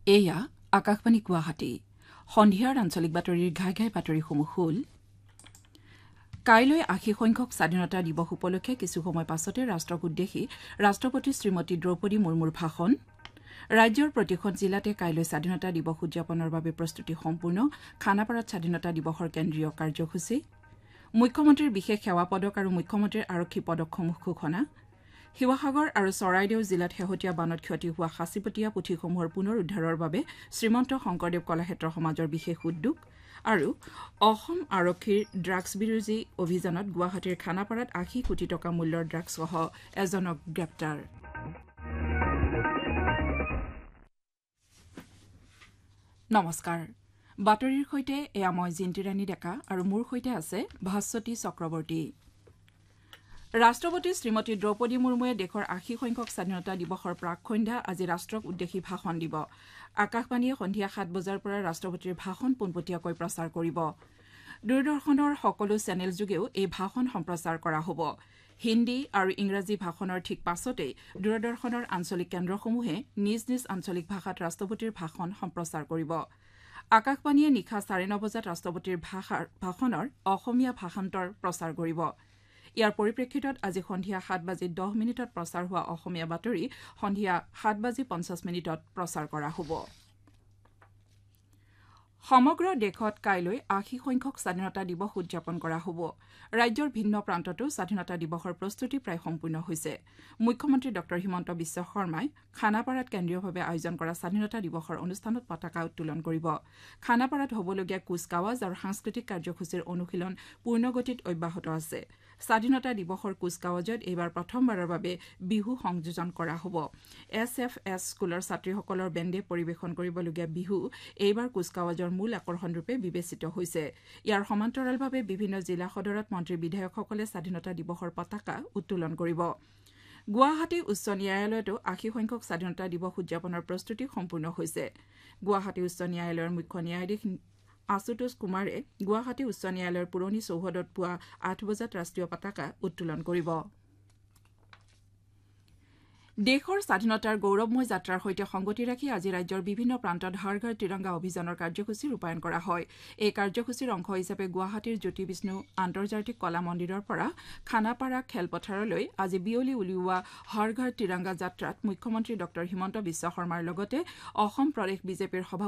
এয়া আকাশবাণী গুৱাহাটী সন্ধিয়াৰ আঞ্চলিক বাতৰিৰ ঘাই ঘাই বাতৰিসমূহ হ'ল কাইলৈ ৮০ সংখ্যক স্বাধীনতা দিৱস উপলক্ষে কিছু সময় পাছতে ৰাষ্ট্ৰক উদ্দেশ্যি ৰাষ্ট্ৰপতি শ্ৰীমতী দ্ৰৌপদী মুৰ্মুৰ ভাষণ ৰাজ্যৰ প্ৰতিখন জিলাতে কাইলৈ স্বাধীনতা দিৱস উদযাপনৰ বাবে প্ৰস্তুতি সম্পূৰ্ণ খানাপাৰাত স্বাধীনতা দিৱসৰ কেন্দ্ৰীয় কাৰ্যসূচী মুখ্যমন্ত্ৰীৰ বিশেষ সেৱা পদক আৰু মুখ্যমন্ত্ৰীৰ আৰক্ষী পদকসমূহ ঘোষণা শিৱসাগৰ আৰু চৰাইদেউ জিলাত শেহতীয়া বানত ক্ষতি হোৱা সাঁচিপতীয়া পুথিসমূহৰ পুনৰ উদ্ধাৰৰ বাবে শ্ৰীমন্ত শংকৰদেৱ কলাক্ষেত্ৰ সমাজৰ বিশেষ উদ্যোগ আৰু অসম আৰক্ষীৰ ড্ৰাগছ বিৰোধী অভিযানত গুৱাহাটীৰ খানাপাৰাত ৮০ কোটি টকা মূল্যৰ ড্ৰাগছসহ এজনক গ্ৰেপ্তাৰ নমস্কাৰ বাতৰিৰ সৈতে এয়া মই জিন্তিৰাণী ডেকা আৰু মোৰ সৈতে আছে ভাস্বতী চক্ৰৱৰ্তী ৰাষ্ট্ৰপতি শ্ৰীমতী দ্ৰৌপদী মুৰ্মুৱে দেশৰ ৮০ সংখ্যক স্বাধীনতা দিৱসৰ প্ৰাকসন্ধ্যা আজি ৰাষ্ট্ৰক উদ্দেশ্যি ভাষণ দিব আকাশবাণীয়ে সন্ধিয়া ৭ বজাৰ পৰা ৰাষ্ট্ৰপতিৰ ভাষণ পোনপটীয়াকৈ প্ৰচাৰ কৰিব দূৰদৰ্শনৰ সকলো চেনেলযোগেও এই ভাষণ সম্প্ৰচাৰ কৰা হ'ব হিন্দী আৰু ইংৰাজী ভাষণৰ ঠিক পাছতেই দূৰদৰ্শনৰ আঞ্চলিক কেন্দ্ৰসমূহে নিজ নিজ আঞ্চলিক ভাষাত ৰাষ্ট্ৰপতিৰ ভাষণ সম্প্ৰচাৰ কৰিব আকাশবাণীয়ে নিশা ৯:৩০ বজাত ৰাষ্ট্ৰপতিৰ ভাষণৰ অসমীয়া ভাষান্তৰ প্ৰচাৰ কৰিব ইয়াৰ পৰিপ্ৰেক্ষিতত আজি সন্ধিয়া ৭:১০ প্ৰচাৰ হোৱা অসমীয়া বাতৰি সন্ধিয়া ৭:৫০ প্ৰচাৰ কৰা হ'ব সমগ্ৰ দেশত কাইলৈ ৮০ সংখ্যক স্বাধীনতা দিৱস উদযাপন কৰা হ'ব ৰাজ্যৰ ভিন্ন প্ৰান্ততো স্বাধীনতা দিৱসৰ প্ৰস্তুতি প্ৰায় সম্পূৰ্ণ হৈছে মুখ্যমন্ত্ৰী ড হিমন্ত বিশ্ব শৰ্মাই খানাপাৰাত কেন্দ্ৰীয়ভাৱে আয়োজন কৰা স্বাধীনতা দিৱসৰ অনুষ্ঠানত পতাকা উত্তোলন কৰিব খানাপাৰাত হ'বলগীয়া কুচকাৱাজ আৰু সাংস্কৃতিক কাৰ্যসূচীৰ অনুশীলন পূৰ্ণগতিত অব্যাহত আছে স্বাধীনতা দিৱসৰ কুচকাৱাজত এইবাৰ প্ৰথমবাৰৰ বাবে বিহু সংযোজন কৰা হ'ব SFS স্কুলৰ ছাত্ৰীসকলৰ বেণ্ডে পৰিৱেশন কৰিবলগীয়া বিহু এইবাৰ কুচকাৱাজৰ মূল আকৰ্ষণৰূপে বিবেচিত হৈছে ইয়াৰ সমান্তৰালভাৱে বিভিন্ন জিলা সদৰত মন্ত্ৰী বিধায়কসকলে স্বাধীনতা দিৱসৰ পতাকা উত্তোলন কৰিব গুৱাহাটী উচ্চ ন্যায়ালয়তো ৮০ সংখ্যক স্বাধীনতা দিৱস উদযাপনৰ প্ৰস্তুতি সম্পূৰ্ণ হৈছে গুৱাহাটী উচ্চ ন্যায়ালয়ৰ মুখ্য ন্যায়াধীশ আশুতোষ কুমাৰে গুৱাহাটী উচ্চ ন্যায়ালয়ৰ পুৰণি চৌহদত পুৱা ৮ বজাত ৰাষ্ট্ৰীয় পতাকা উত্তোলন কৰিব দেশৰ স্বাধীনতাৰ গৌৰৱময় যাত্ৰাৰ সৈতে সংগতি ৰাখি আজি ৰাজ্যৰ বিভিন্ন প্ৰান্তত হৰ ঘৰ তিৰংগা অভিযানৰ কাৰ্যসূচী ৰূপায়ণ কৰা হয় এই কাৰ্যসূচীৰ অংশ হিচাপে গুৱাহাটীৰ জ্যোতি বিষ্ণু আন্তৰ্জাতিক কলা মন্দিৰৰ পৰা খানাপাৰা খেলপথাৰলৈ আজি বিয়লি উলিওৱা হৰ ঘৰ তিৰংগা যাত্ৰাত মুখ্যমন্ত্ৰী ড হিমন্ত বিশ্ব শৰ্মাৰ লগতে অসম প্ৰদেশ বিজেপিৰ